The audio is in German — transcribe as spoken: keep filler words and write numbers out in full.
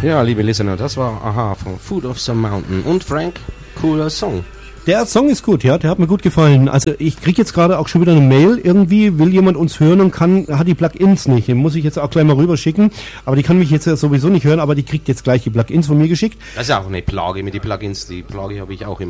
Ja, liebe Listener, das war Aha von Foot of the Mountain. Und Frank, cooler Song. Der Song ist gut, ja, der hat mir gut gefallen. Also ich krieg jetzt gerade auch schon wieder eine Mail, irgendwie will jemand uns hören und kann, hat die Plugins nicht. Den muss ich jetzt auch gleich mal rüberschicken, aber die kann mich jetzt ja sowieso nicht hören, aber die kriegt jetzt gleich die Plugins von mir geschickt. Das ist auch eine Plage mit den Plugins, die Plage habe ich auch immer.